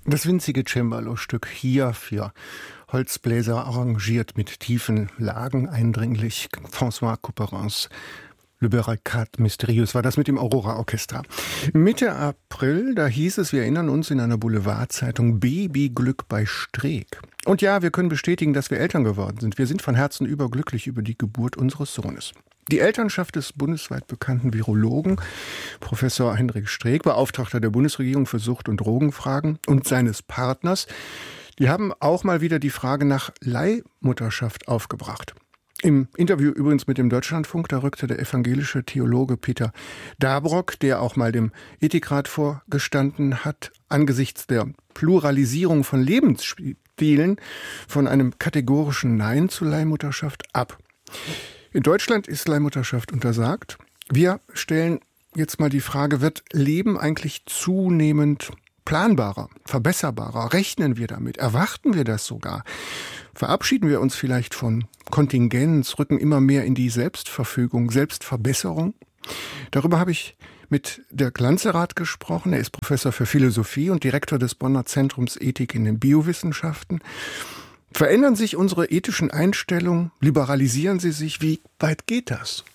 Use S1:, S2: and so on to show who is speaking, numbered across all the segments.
S1: Das winzige Cembalo-Stück hier für Holzbläser arrangiert mit tiefen Lagen eindringlich. François Couperins Le Barricade Mystérieuse war das mit dem Aurora-Orchester. Mitte April, da hieß es, wir erinnern uns, in einer Boulevardzeitung, Babyglück bei Streeck. Und ja, wir können bestätigen, dass wir Eltern geworden sind. Wir sind von Herzen überglücklich über die Geburt unseres Sohnes. Die Elternschaft des bundesweit bekannten Virologen Professor Hendrik Streeck, Beauftragter der Bundesregierung für Sucht- und Drogenfragen, und seines Partners, die haben auch mal wieder die Frage nach Leihmutterschaft aufgebracht. Im Interview übrigens mit dem Deutschlandfunk, da rückte der evangelische Theologe Peter Dabrock, der auch mal dem Ethikrat vorgestanden hat, angesichts der Pluralisierung von Lebensstilen von einem kategorischen Nein zu Leihmutterschaft ab. In Deutschland ist Leihmutterschaft untersagt. Wir stellen jetzt mal die Frage, wird Leben eigentlich zunehmend planbarer, verbesserbarer? Rechnen wir damit? Erwarten wir das sogar? Verabschieden wir uns vielleicht von Kontingenz, rücken immer mehr in die Selbstverfügung, Selbstverbesserung? Darüber habe ich mit Dirk Lanzerath gesprochen. Er ist Professor für Philosophie und Direktor des Bonner Zentrums Ethik in den Biowissenschaften. Verändern sich unsere ethischen Einstellungen? Liberalisieren sie sich? Wie weit geht das?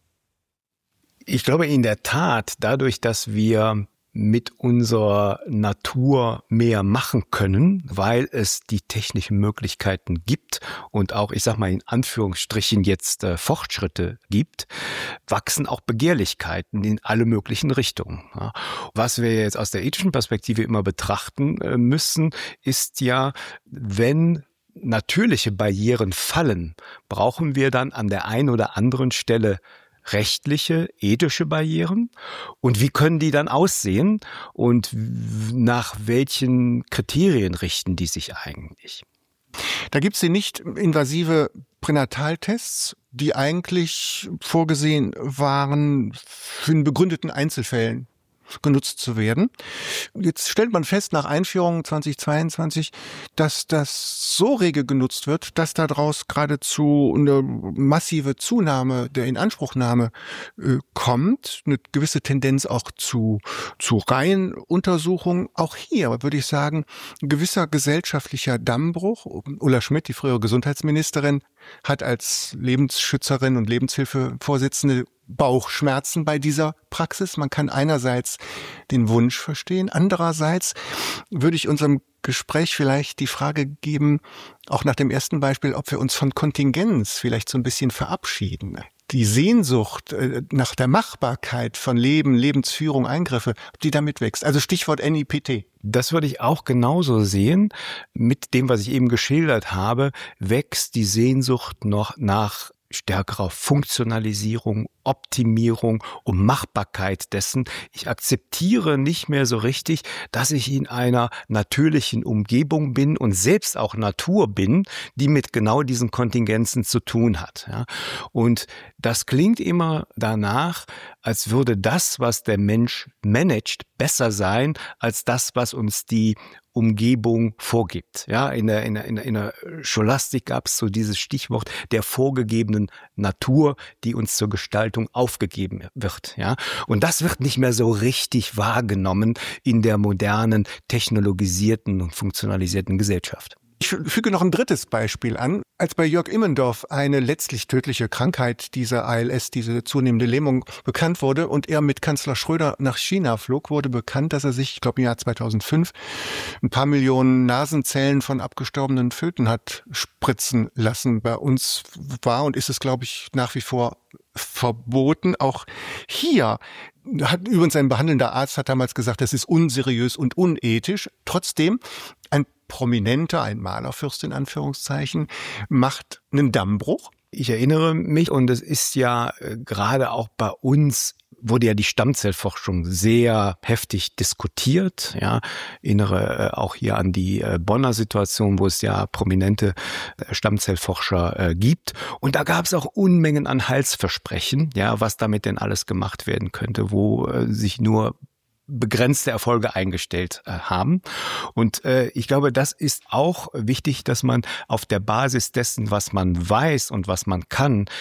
S2: Ich glaube in der Tat, dadurch, dass wir mit unserer Natur mehr machen können, weil es die technischen Möglichkeiten gibt und auch, ich sag mal in Anführungsstrichen jetzt Fortschritte gibt, wachsen auch Begehrlichkeiten in alle möglichen Richtungen. Ja. Was wir jetzt aus der ethischen Perspektive immer betrachten müssen, ist ja, wenn natürliche Barrieren fallen, brauchen wir dann an der einen oder anderen Stelle rechtliche, ethische Barrieren, und wie können die dann aussehen und nach welchen Kriterien richten die sich eigentlich?
S1: Da gibt es die nicht invasive Pränataltests, die eigentlich vorgesehen waren, für in begründeten Einzelfällen genutzt zu werden. Jetzt stellt man fest, nach Einführung 2022, dass das so rege genutzt wird, dass daraus geradezu eine massive Zunahme der Inanspruchnahme kommt, eine gewisse Tendenz auch zu Reihenuntersuchungen. Auch hier würde ich sagen, ein gewisser gesellschaftlicher Dammbruch. Ulla Schmidt, die frühere Gesundheitsministerin, hat als Lebensschützerin und Lebenshilfevorsitzende Bauchschmerzen bei dieser Praxis. Man kann einerseits den Wunsch verstehen, andererseits würde ich unserem Gespräch vielleicht die Frage geben, auch nach dem ersten Beispiel, ob wir uns von Kontingenz vielleicht so ein bisschen verabschieden. Die Sehnsucht nach der Machbarkeit von Leben, Lebensführung, Eingriffe, ob die damit wächst. Also Stichwort NIPT.
S2: Das würde ich auch genauso sehen. Mit dem, was ich eben geschildert habe, wächst die Sehnsucht noch nach stärkerer Funktionalisierung, Optimierung und Machbarkeit dessen. Ich akzeptiere nicht mehr so richtig, dass ich in einer natürlichen Umgebung bin und selbst auch Natur bin, die mit genau diesen Kontingenzen zu tun hat. Ja. Und das klingt immer danach, als würde das, was der Mensch managt, besser sein als das, was uns die Umgebung vorgibt. Ja, in der Scholastik gab es so dieses Stichwort der vorgegebenen Natur, die uns zur Gestaltung aufgegeben wird. Ja, und das wird nicht mehr so richtig wahrgenommen in der modernen, technologisierten und funktionalisierten Gesellschaft.
S1: Ich füge noch ein drittes Beispiel an. Als bei Jörg Immendorf eine letztlich tödliche Krankheit, diese ALS, diese zunehmende Lähmung, bekannt wurde und er mit Kanzler Schröder nach China flog, wurde bekannt, dass er sich, ich glaube im Jahr 2005, ein paar Millionen Nasenzellen von abgestorbenen Föten hat spritzen lassen. Bei uns war und ist es, glaube ich, nach wie vor verboten. Auch hier hat übrigens ein behandelnder Arzt hat damals gesagt, das ist unseriös und unethisch. Trotzdem, ein Prominenter, ein Malerfürst in Anführungszeichen, macht einen Dammbruch.
S2: Ich erinnere mich, und es ist ja gerade auch bei uns, wurde ja die Stammzellforschung sehr heftig diskutiert. Ja, erinnere auch hier an die Bonner Situation, wo es ja prominente Stammzellforscher gibt. Und da gab es auch Unmengen an Heilsversprechen, ja, was damit denn alles gemacht werden könnte, wo sich nur begrenzte Erfolge eingestellt haben. Und ich glaube, das ist auch wichtig, dass man auf der Basis dessen, was man weiß und was man kann,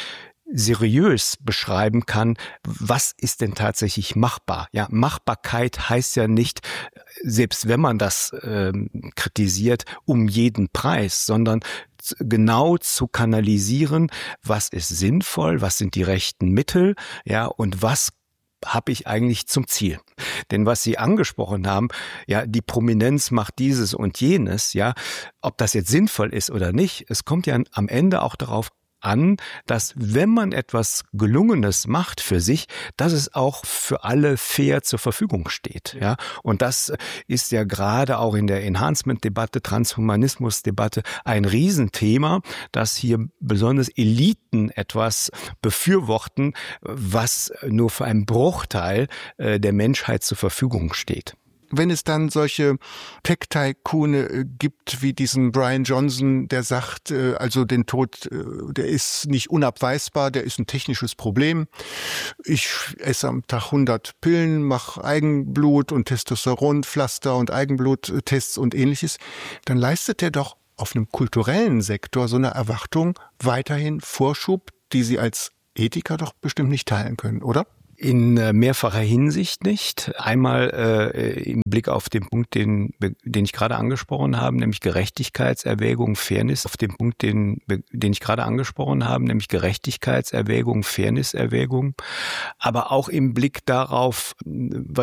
S2: seriös beschreiben kann, was ist denn tatsächlich machbar? Ja, Machbarkeit heißt ja nicht, selbst wenn man das kritisiert, um jeden Preis, sondern genau zu kanalisieren, was ist sinnvoll, was sind die rechten Mittel, ja, und was habe ich eigentlich zum Ziel? Denn was Sie angesprochen haben, ja, die Prominenz macht dieses und jenes, ja, ob das jetzt sinnvoll ist oder nicht, es kommt ja am Ende auch darauf an, dass wenn man etwas Gelungenes macht für sich, dass es auch für alle fair zur Verfügung steht. Ja? Und das ist ja gerade auch in der Enhancement-Debatte, Transhumanismus-Debatte ein Riesenthema, dass hier besonders Eliten etwas befürworten, was nur für einen Bruchteil der Menschheit zur Verfügung steht.
S1: Wenn es dann solche Tech-Tycoone gibt wie diesen Brian Johnson, der sagt, also den Tod, der ist nicht unabweisbar, der ist ein technisches Problem. Ich esse am Tag 100 Pillen, mache Eigenblut und Testosteronpflaster und Eigenbluttests und ähnliches, dann leistet er doch auf einem kulturellen Sektor so eine Erwartung weiterhin Vorschub, die Sie als Ethiker doch bestimmt nicht teilen können, oder?
S2: In mehrfacher Hinsicht nicht. Einmal im Blick auf den Punkt, den ich gerade angesprochen habe, nämlich Gerechtigkeitserwägung, Fairness. Auf den Punkt, den ich gerade angesprochen habe, nämlich Gerechtigkeitserwägung, Fairnesserwägung. Aber auch im Blick darauf,